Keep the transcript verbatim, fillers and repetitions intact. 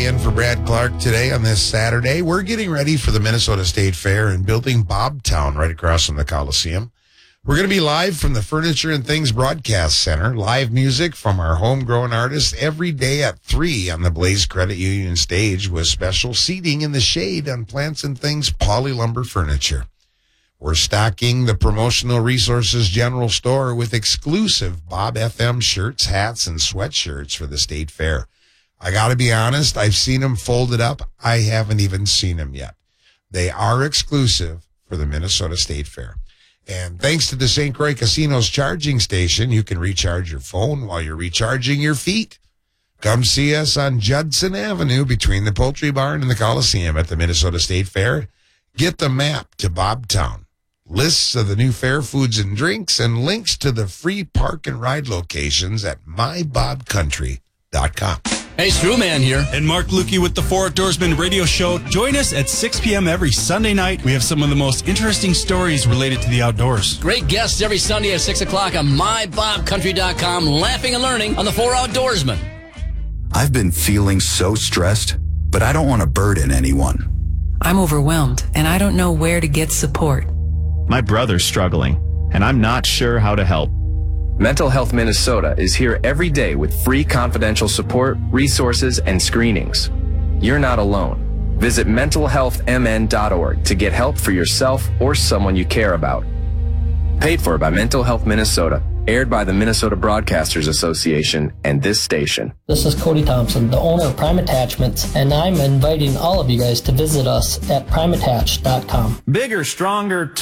Clay in for Brad Clark today on this Saturday. We're getting ready for the Minnesota State Fair and building Bobtown right across from the Coliseum. We're going to be live from the Furniture and Things Broadcast Center. Live music from our homegrown artists every day at three on the Blaze Credit Union stage with special seating in the shade on Plants and Things Poly Lumber Furniture. We're stocking the Promotional Resources General Store with exclusive Bob F M shirts, hats, and sweatshirts for the State Fair. I got to be honest, I've seen them folded up. I haven't even seen them yet. They are exclusive for the Minnesota State Fair. And thanks to the Saint Croix Casino's charging station, you can recharge your phone while you're recharging your feet. Come see us on Judson Avenue between the Poultry Barn and the Coliseum at the Minnesota State Fair. Get the map to Bobtown, lists of the new fair foods and drinks, and links to the free park and ride locations at my bob country dot com. Hey, Strewman here. And Mark Lukey with the Four Outdoorsmen radio show. Join us at six p.m. every Sunday night. We have some of the most interesting stories related to the outdoors. Great guests every Sunday at six o'clock on my bob country dot com, laughing and learning on the Four Outdoorsmen. I've been feeling so stressed, but I don't want to burden anyone. I'm overwhelmed, and I don't know where to get support. My brother's struggling, and I'm not sure how to help. Mental Health Minnesota is here every day with free confidential support, resources, and screenings. You're not alone. Visit mental health m n dot org to get help for yourself or someone you care about. Paid for by Mental Health Minnesota. Aired by the Minnesota Broadcasters Association and this station. This is Cody Thompson, the owner of Prime Attachments, and I'm inviting all of you guys to visit us at prime attach dot com. Bigger, stronger,